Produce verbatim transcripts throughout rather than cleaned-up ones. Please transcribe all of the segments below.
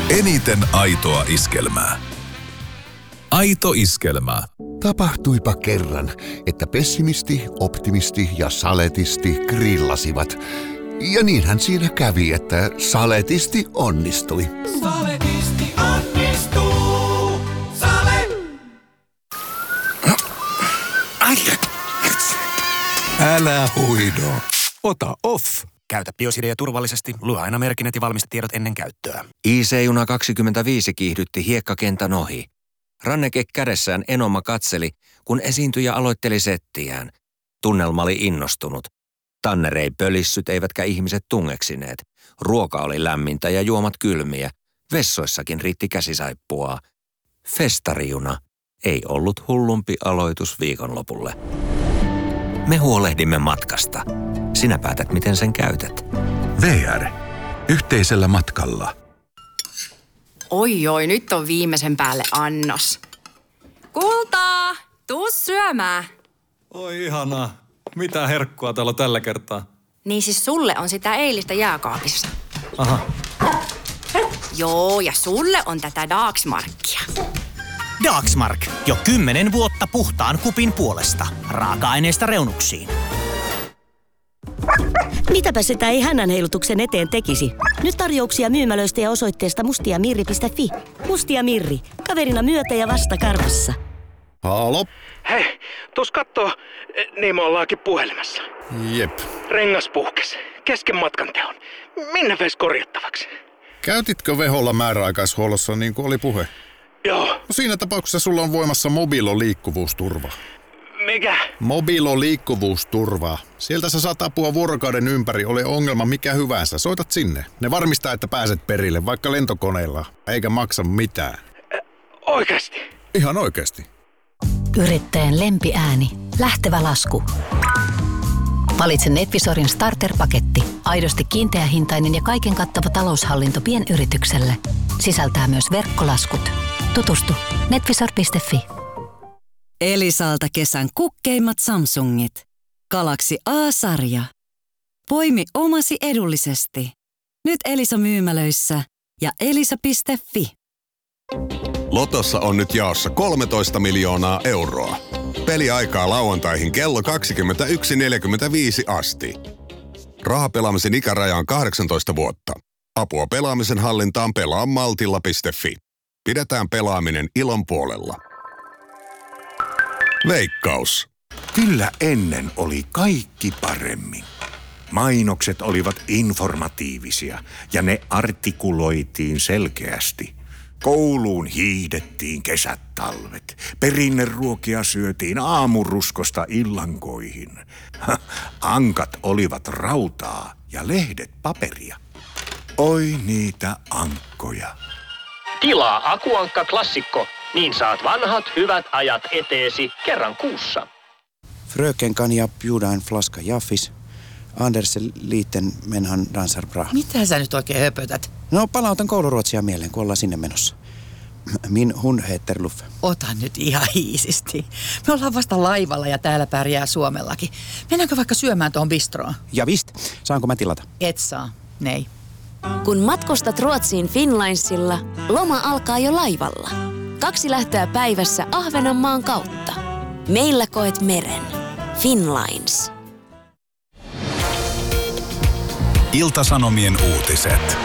Eniten aitoa iskelmää. Aito iskelmä. Tapahtuipa kerran, että pessimisti, optimisti ja saletisti grillasivat. Ja niinhän siinä kävi, että saletisti onnistui. Saletisti onnistuu. Sale! Ai, älä huido. Ota off. Käytä Biosidea turvallisesti. Lue aina merkinnät ja valmistetiedot ennen käyttöä. I C-juna kaksikymmentäviisi kiihdytti hiekkakentän ohi. Ranneke kädessään Enoma katseli, kun esiintyjä aloitteli settiään. Tunnelma oli innostunut. Tanner ei pölissyt eivätkä ihmiset tungeksineet. Ruoka oli lämmintä ja juomat kylmiä. Vessoissakin riitti käsisaippua. Festarijuna ei ollut hullumpi aloitus viikonlopulle. Me huolehdimme matkasta. Sinä päätät, miten sen käytät. V R. Yhteisellä matkalla. Oi oi, nyt on viimeisen päälle annos. Kultaa, tuu syömään. Oi ihanaa. Mitä herkkua täällä on tällä kertaa? Niin siis sulle on sitä eilistä jääkaapissa. Aha. Joo, ja sulle on tätä Dagsmarkia. Dagsmark. Jo kymmenen vuotta puhtaan kupin puolesta. Raaka-aineesta reunuksiin. Mitäpä sitä ei hännänheilutuksen eteen tekisi? Nyt tarjouksia myymälöistä ja osoitteesta mustiamirri piste fi. Mustia Mirri. Kaverina myötä ja vasta karvassa. Halo? Hei, tuus kattoo, niin me ollaankin puhelimessa. Jep. Rengas puhkes. Kesken matkan teon. Minne veis korjattavaksi? Käytitkö Veholla määräaikaishuollossa niin kuin oli puhe? Joo. No siinä tapauksessa sulla on voimassa Mobilo liikkuvuusturva. Mikä? Mobilo liikkuvuusturva. Sieltä sä saat apua vuorokauden ympäri, ole ongelma mikä hyvänsä. Soitat sinne. Ne varmistaa, että pääset perille, vaikka lentokoneella, eikä maksa mitään. Ä, oikeasti? Ihan oikeasti. Yrittäjän lempiääni. Lähtevä lasku. Valitse Netvisorin starter-paketti. Aidosti kiinteähintainen ja kaiken kattava taloushallinto pienyritykselle. Sisältää myös verkkolaskut. Tutustu netvisor piste fi. Elisalta kesän kukkeimmat Samsungit. Galaxy A-sarja. Poimi omasi edullisesti. Nyt Elisa-myymälöissä ja elisa piste fi. Lotossa on nyt jaossa kolmetoista miljoonaa euroa. Peliaikaa lauantaihin kello kaksikymmentäyksi neljäkymmentäviisi asti. Rahapelaamisen ikäraja on kahdeksantoista vuotta. Apua pelaamisen hallintaan pelaa maltilla piste fi. Pidetään pelaaminen ilon puolella. Veikkaus. Kyllä ennen oli kaikki paremmin. Mainokset olivat informatiivisia ja ne artikuloitiin selkeästi. Kouluun hiihdettiin kesät talvet. Perinneruokia syötiin aamuruskosta illankoihin. Ankat olivat rautaa ja lehdet paperia. Oi niitä ankkoja. Tilaa Akuankka Klassikko, niin saat vanhat hyvät ajat eteesi kerran kuussa. Fröken kan jag bjuda en flaska Jaffis? Anders liiten menhan dansar bra. Mitä sä nyt oikein höpötät? No palautan kouluruotsia mieleen, kun ollaan sinne menossa. Min hun heter Luffe. Ota nyt ihan hiisisti. Me ollaan vasta laivalla ja täällä pärjää Suomellakin. Mennäänkö vaikka syömään tuohon bistroon? Ja vist. Saanko mä tilata? Et saa. Nei. Kun matkustat Ruotsiin Finlinesilla, loma alkaa jo laivalla. Kaksi lähtöä päivässä Ahvenanmaan kautta. Meillä koet meren. Finlines. Ilta-Sanomien uutiset.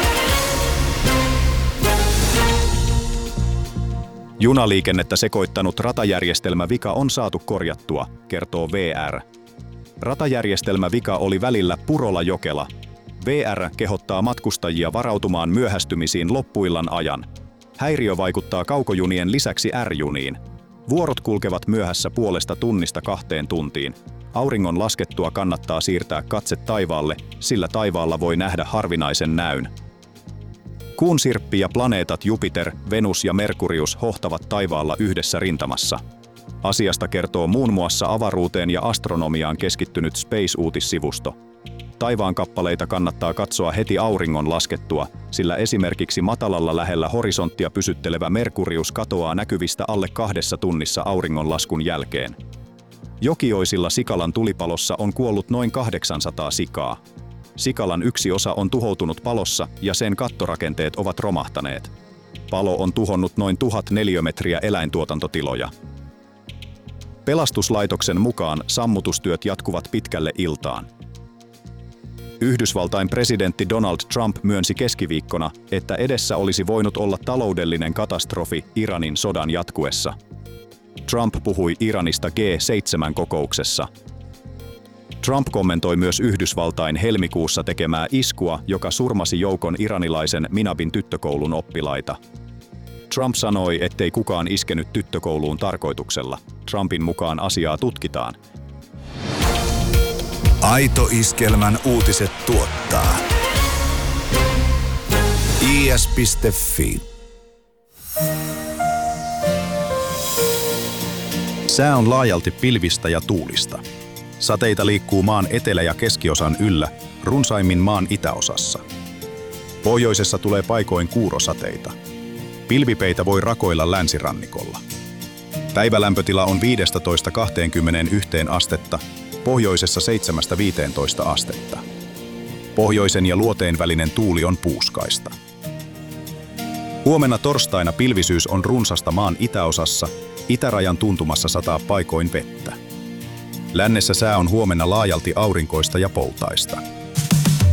Junaliikennettä sekoittanut ratajärjestelmävika on saatu korjattua, kertoo V R. Ratajärjestelmävika oli välillä Purola-Jokela. V R kehottaa matkustajia varautumaan myöhästymisiin loppuillan ajan. Häiriö vaikuttaa kaukojunien lisäksi R-juniin. Vuorot kulkevat myöhässä puolesta tunnista kahteen tuntiin. Auringon laskettua kannattaa siirtää katse taivaalle, sillä taivaalla voi nähdä harvinaisen näyn. Kuun sirppi ja planeetat Jupiter, Venus ja Merkurius hohtavat taivaalla yhdessä rintamassa. Asiasta kertoo muun muassa avaruuteen ja astronomiaan keskittynyt Space-uutissivusto. Taivaan kappaleita kannattaa katsoa heti auringon laskettua, sillä esimerkiksi matalalla lähellä horisonttia pysyttelevä Merkurius katoaa näkyvistä alle kahdessa tunnissa auringonlaskun jälkeen. Jokioisilla Sikalan tulipalossa on kuollut noin kahdeksansataa sikaa. Sikalan yksi osa on tuhoutunut palossa ja sen kattorakenteet ovat romahtaneet. Palo on tuhonnut noin tuhat neliömetriä eläintuotantotiloja. Pelastuslaitoksen mukaan sammutustyöt jatkuvat pitkälle iltaan. Yhdysvaltain presidentti Donald Trump myönsi keskiviikkona, että edessä olisi voinut olla taloudellinen katastrofi Iranin sodan jatkuessa. Trump puhui Iranista G seitsemän -kokouksessa. Trump kommentoi myös Yhdysvaltain helmikuussa tekemää iskua, joka surmasi joukon iranilaisen Minabin tyttökoulun oppilaita. Trump sanoi, ettei kukaan iskenyt tyttökouluun tarkoituksella. Trumpin mukaan asiaa tutkitaan. Aito Iskelmän uutiset tuottaa I S piste F I. Sää on laajalti pilvistä ja tuulista. Sateita liikkuu maan etelä- ja keskiosan yllä, runsaimmin maan itäosassa. Pohjoisessa tulee paikoin kuurosateita. Pilvipeitä voi rakoilla länsirannikolla. Päivälämpötila on viisitoista kaksikymmentäyksi astetta, pohjoisessa seitsemästä viiteentoista astetta. Pohjoisen ja luoteen välinen tuuli on puuskaista. Huomenna torstaina pilvisyys on runsasta maan itäosassa, itärajan tuntumassa sataa paikoin vettä. Lännessä sää on huomenna laajalti aurinkoista ja poutaista.